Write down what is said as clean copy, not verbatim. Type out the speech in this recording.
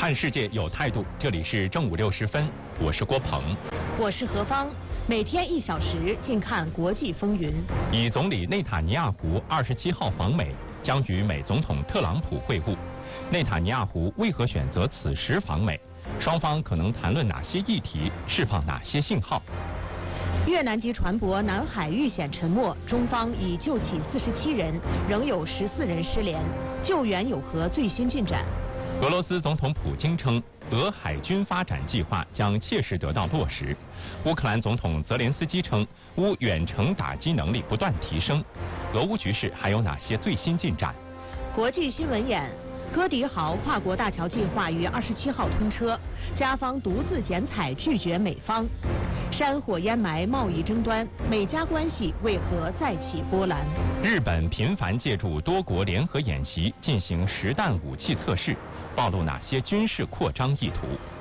看世界有态度，这里是正午6时分，我是郭鹏， 我是何芳。每天1小时，静看国际风云。 以总理内塔尼亚胡27号访美，将与美总统特朗普会晤。内塔尼亚胡为何选择此时访美？双方可能谈论哪些议题？释放哪些信号？ 越南籍船舶南海遇险沉没，中方已救起47人，仍有14人失联，救援有何最新进展？ 俄罗斯总统普京称，俄海军发展计划将切实得到落实。乌克兰总统泽连斯基称，乌远程打击能力不断提升。俄乌局势还有哪些最新进展？ 国际新闻眼。哥迪豪跨国大桥计划于27号通车，加方独自剪彩拒绝美方。山火烟霾贸易争端，美加关系为何再起波澜？ 日本频繁借助多国联合演习进行实弹武器测试，暴露哪些军事扩张意图？